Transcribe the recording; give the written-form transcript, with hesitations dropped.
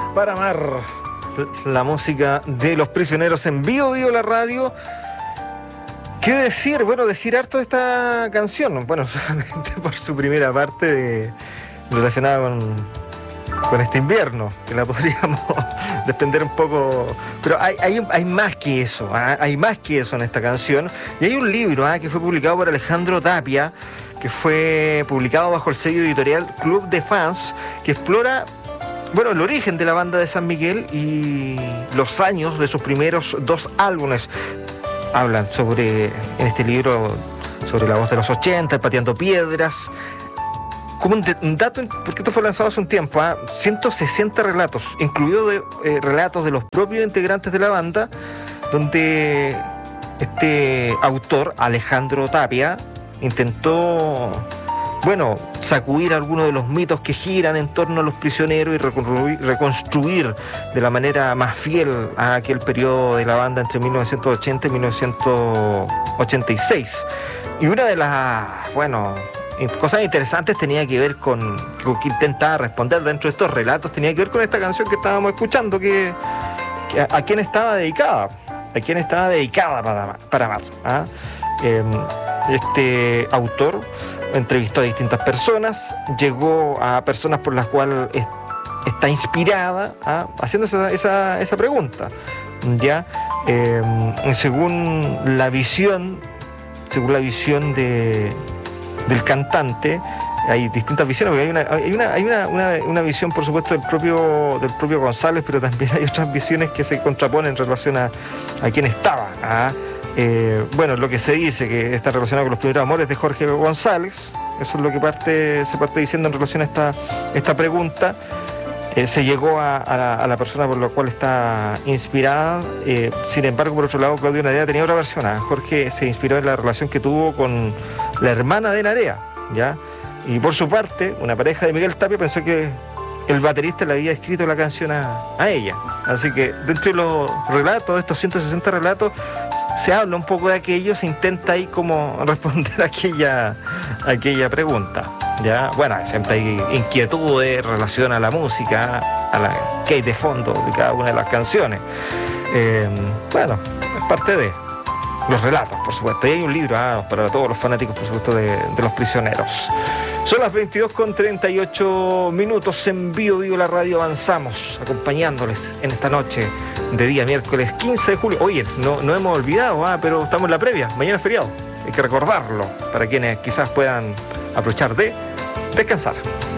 Para amar, la música de Los Prisioneros en Vivo la radio. ¿Qué decir? Bueno, decir harto de esta canción. Bueno, solamente por su primera parte relacionada con este invierno, que la podríamos desprender un poco. Pero hay más que eso, hay más que eso en esta canción. Y hay un libro que fue publicado por Alejandro Tapia, que fue publicado bajo el sello editorial Club de Fans, que explora, bueno, el origen de la banda de San Miguel y los años de sus primeros 2 álbumes. Hablan en este libro, sobre la voz de los 80, Pateando Piedras. Como un dato, porque esto fue lanzado hace un tiempo, 160 relatos, incluidos relatos de los propios integrantes de la banda, donde este autor, Alejandro Tapia, intentó, bueno, sacudir algunos de los mitos que giran en torno a los prisioneros y reconstruir de la manera más fiel a aquel periodo de la banda entre 1980 y 1986. Y una de las, bueno, cosas interesantes tenía que ver con que intentaba responder dentro de estos relatos, tenía que ver con esta canción que estábamos escuchando, que a quién estaba dedicada, para amar. Este autor entrevistó a distintas personas, llegó a personas por las cuales está inspirada, haciendo esa pregunta, ¿ya? Según la visión del cantante, hay distintas visiones, porque hay una visión, por supuesto, del propio González, pero también hay otras visiones que se contraponen en relación a quién estaba. Bueno, lo que se dice que está relacionado con los primeros amores de Jorge González, eso es lo que se parte diciendo en relación a esta pregunta. Se llegó a la persona por la cual está inspirada. Sin embargo, por otro lado, Claudio Narea tenía otra versión. Jorge se inspiró en la relación que tuvo con la hermana de Narea, ¿ya? Y por su parte, una pareja de Miguel Tapia pensó que el baterista le había escrito la canción a ella. Así que dentro de los relatos, estos 160 relatos, se habla un poco de aquello, se intenta ahí como responder a aquella pregunta, ¿ya? Bueno, siempre hay inquietudes en relación a la música, a la que hay de fondo de cada una de las canciones. Bueno, es parte de los relatos, por supuesto. Y hay un libro para todos los fanáticos, por supuesto, de Los Prisioneros. Son las 22:38 en Vivo la radio. Avanzamos acompañándoles en esta noche de día miércoles 15 de julio. Oye, no hemos olvidado, pero estamos en la previa. Mañana es feriado. Hay que recordarlo para quienes quizás puedan aprovechar de descansar.